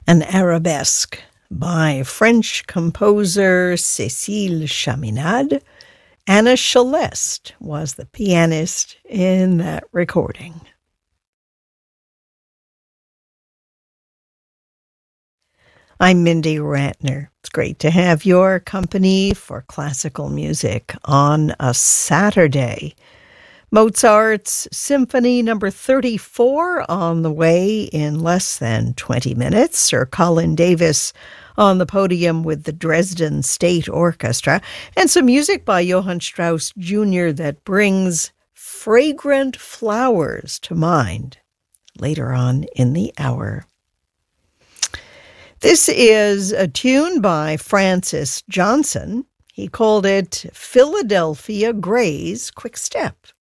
An arabesque by French composer Cécile Chaminade. Anna Celeste was the pianist in that recording. I'm Mindy Ratner. It's great to have your company for classical music on a Saturday. Mozart's Symphony Number 34 on the way in less than 20 minutes. Sir Colin Davis on the podium with the Dresden State Orchestra, and some music by Johann Strauss Jr. that brings fragrant flowers to mind later on in the hour. This is a tune by Francis Johnson. He called it Philadelphia Gray's Quick Step.